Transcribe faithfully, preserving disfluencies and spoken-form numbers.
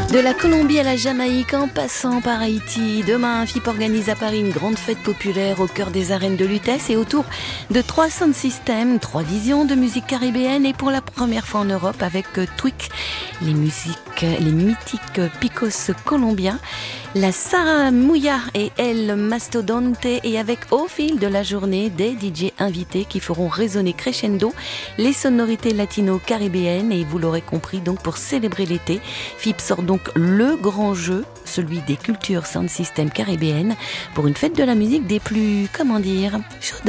De la Colombie à la Jamaïque en passant par Haïti, demain, F I P organise à Paris une grande fête populaire au cœur des arènes de Lutèce et autour de trois sound systems, trois visions de musique caribéenne et pour la première fois en Europe avec Twik, les musiques, les mythiques picos colombiens, la Saramouya et El Mastodonte et avec au fil de la journée des D J invités qui feront résonner crescendo les sonorités latino-caribéennes et vous l'aurez compris donc pour célébrer l'été, F I P sort donc le grand jeu, celui des cultures sound system caribéennes pour une fête de la musique des plus, comment dire, chaudes.